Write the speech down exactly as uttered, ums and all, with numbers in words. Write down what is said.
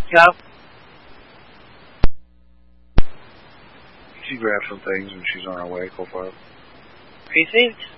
Yeah. She grabs some things and she's on her way. Go for it. Precinct?